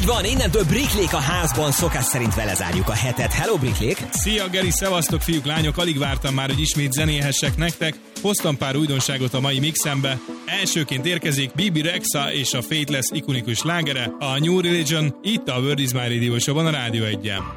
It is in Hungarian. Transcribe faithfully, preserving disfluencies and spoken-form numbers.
Így van, innentől Bricklék a házban, szokás szerint vele zárjuk a hetet. Hello, Bricklék! Szia, Geri, szevasztok, fiúk, lányok, alig vártam már, hogy ismét zenélhessek nektek. Hoztam pár újdonságot a mai mixembe. Elsőként érkezik Bibi Rexha és a Faithless ikonikus slágere, a New Religion, itt a World is My Radio Show-ban a Rádió egyen.